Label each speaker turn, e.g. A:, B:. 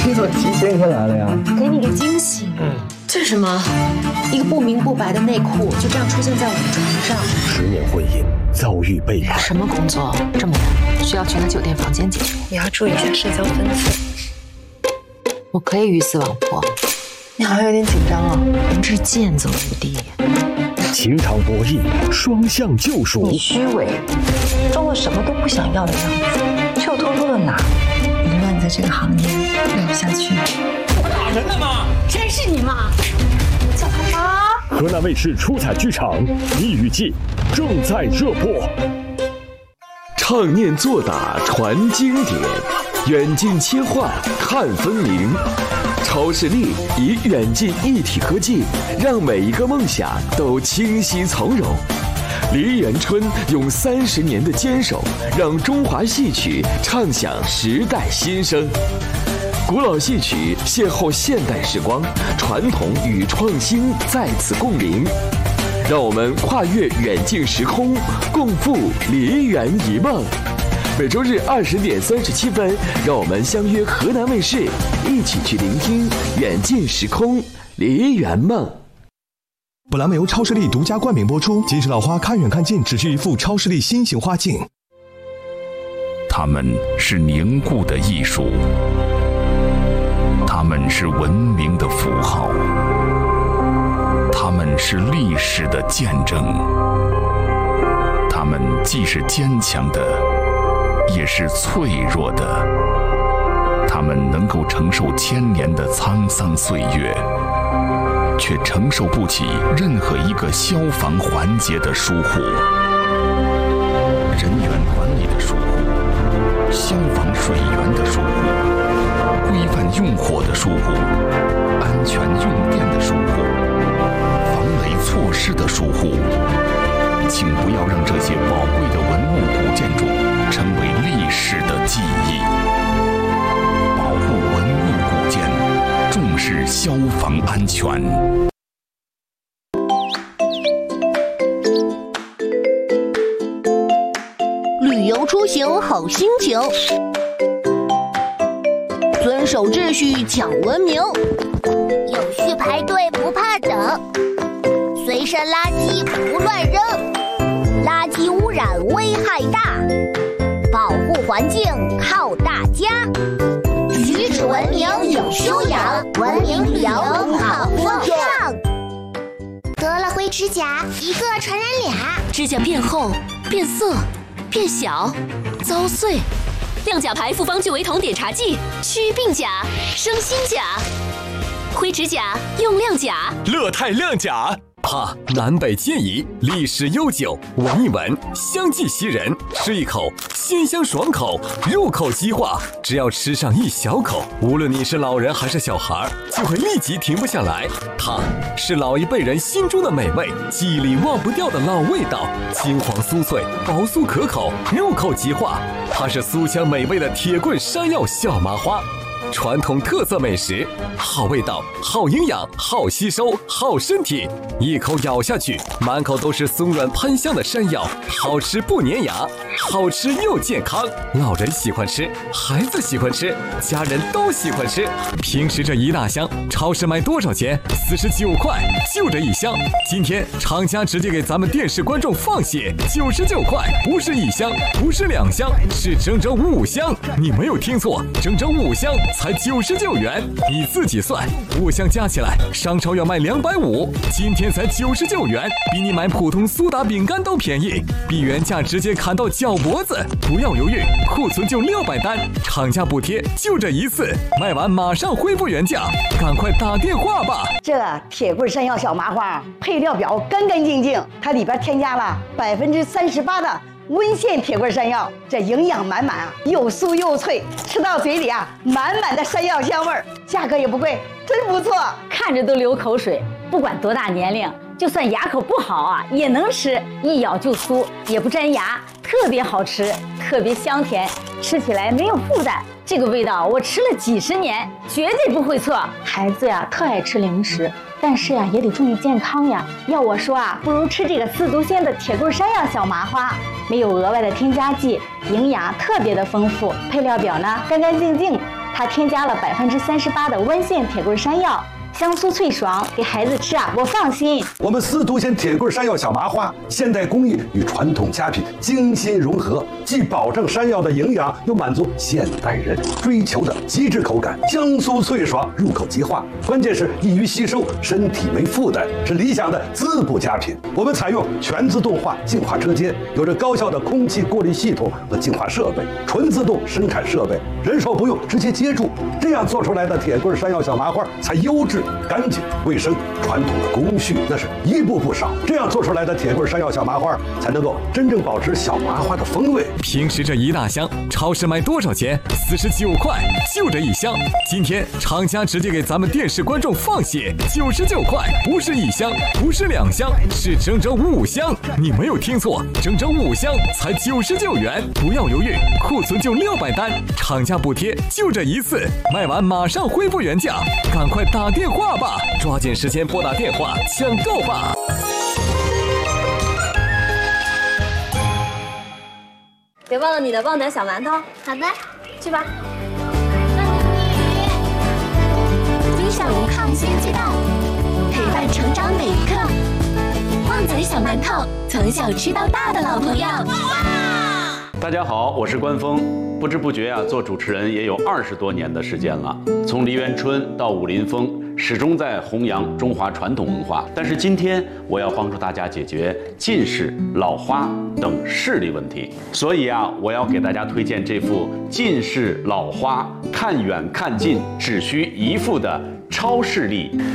A: 你怎么提前回来了呀？
B: 给你个惊喜。这是什么？一个不明不白的内裤就这样出现在我的床上。
C: 10年婚姻遭遇背叛。
B: 什么工作这么难？需要全在酒店房间解决。
D: 你要注意一下社交分寸。
B: 我可以鱼死网破。
D: 你好像有点紧张啊。
B: 我们这是剑走无敌。
C: 情场博弈，双向救赎。
D: 你虚伪，装作什么都不想要的样子，却又偷偷的拿。你乱在这个行业待不下去。
E: 我打人了吗？
B: 谁是你妈？叫他妈。
C: 河南卫视出彩剧场《蜜语记》正在热播。
F: 唱念做打传经典，远近切换看分明。超视力以远近一体科技，让每一个梦想都清晰从容。梨园春用30年的坚守，让中华戏曲唱响时代新声。古老戏曲邂逅现代时光，传统与创新在此共鸣。让我们跨越远近时空，共赴梨园一梦。每周日20点37分，让我们相约河南卫视，一起去聆听远近时空梨园梦。
G: 本栏目由超视力独家冠名播出。金石老花看远看近，只需一副超视力新型花镜。
H: 它们是凝固的艺术，它们是文明的符号，它们是历史的见证。它们既是坚强的，也是脆弱的。它们能够承受1000年的沧桑岁月，却承受不起任何一个消防环节的疏忽。人员管理的疏忽，消防水源的疏忽，规范用火的疏忽，安全用电的疏忽，防雷措施的疏忽。请不要让这些宝贵的文物古建筑成为历史的记忆。保护文物古建，重视消防安全。
I: 旅游出行好心情，遵守秩序讲文明，有序排队不怕等，随身垃圾不乱扔，垃圾污染危害大，保护环境靠大家，举止文明有修养，文明旅游好风尚。
J: 得了灰指甲，一个传染俩，
K: 指甲变厚、变色、变小、遭碎。亮甲牌复方聚维酮碘茶剂，祛病甲、生新甲。灰指甲用亮甲，
L: 乐泰亮甲。南北皆宜，历史悠久，闻一闻香气袭人，吃一口鲜香爽口，入口即化。只要吃上一小口，无论你是老人还是小孩，就会立即停不下来。它是老一辈人心中的美味，记忆里忘不掉的老味道，金黄酥脆，薄酥可口，入口即化。它是酥香美味的铁棍山药小麻花。传统特色美食，好味道，好营养，好吸收，好身体。一口咬下去，满口都是松软喷香的山药，好吃不粘牙，好吃又健康。老人喜欢吃，孩子喜欢吃，家人都喜欢吃。平时这一大箱，超市卖多少钱？49块，就这一箱。今天厂家直接给咱们电视观众放血，99块，不是一箱，不是2箱，是整整5箱。你没有听错，整整5箱。才99元，你自己算，5箱加起来，商超要卖250，今天才99元，比你买普通苏打饼干都便宜，比原价直接砍到脚脖子。不要犹豫，库存就600单，厂家补贴就这一次，卖完马上恢复原价，赶快打电话吧。
M: 这铁棍山药小麻花配料表干干净净，它里边添加了38%的温县铁棍山药，这营养满满啊，又酥又脆，吃到嘴里啊，满满的山药香味儿，价格也不贵，真不错，
N: 看着都流口水。不管多大年龄，就算牙口不好啊，也能吃，一咬就酥，也不粘牙，特别好吃，特别香甜，吃起来没有负担。这个味道我吃了几十年，绝对不会错。孩子呀，特爱吃零食。但是呀，也得注意健康呀。要我说啊，不如吃这个4毒鲜的铁棍山药小麻花，没有额外的添加剂，营养特别的丰富。配料表呢干干净净， 它添加了38%的温县铁棍山药，香酥脆爽，给孩子吃啊，我放心。
A: 我们司徒县铁棍山药小麻花，现代工艺与传统佳品精心融合，既保证山药的营养，又满足现代人追求的极致口感，香酥脆爽，入口即化。关键是易于吸收，身体没负担，是理想的滋补佳品。我们采用全自动化净化车间，有着高效的空气过滤系统和净化设备，纯自动生产设备，人手不用，直接接住。这样做出来的铁棍山药小麻花才优质、干净、卫生。传统的工序那是一步不少，这样做出来的铁棍山药小麻花才能够真正保持小麻花的风味。
L: 平时这一大箱，超市卖多少钱？49块，就这一箱。今天厂家直接给咱们电视观众放血，99块，不是一箱，不是2箱，是整整5箱。你没有听错，整整5箱才99元。不要犹豫，库存就600单，厂家补贴就这一次，卖完马上恢复原价，赶快打电话吧，抓紧时间拨打电话抢购吧。
O: 别忘了你的旺仔小馒头。
J: 好的，
O: 去吧。
J: 低效抗新鸡蛋，陪伴成长每一刻。旺仔小馒头，从小吃到大的老朋友。
P: 大家好，我是关峰。不知不觉啊，做主持人也有20多年的时间了。从梨园春到武林风，始终在弘扬中华传统文化。但是今天我要帮助大家解决近视、老花等视力问题，所以啊，我要给大家推荐这副近视老花看远看近只需1副的超视力